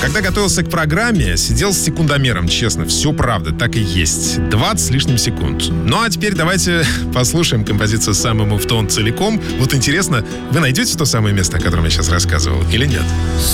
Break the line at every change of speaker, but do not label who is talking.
Когда готовился к программе, сидел с секундомером, честно, все правда, так и есть. 20 с лишним секунд. Ну а теперь давайте послушаем композицию «Самому в тон» целиком. Вот интересно, вы найдете то самое место, о котором я сейчас рассказывал, или нет?